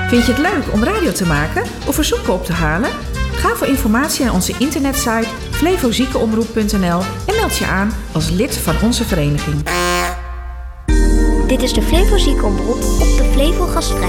Vind je het leuk om radio te maken of verzoeken op te halen? Ga voor informatie naar onze internetsite flevoziekenomroep.nl en meld je aan als lid van onze vereniging. Dit is de Flevo Ziekenomroep op de Flevo Gastvrij.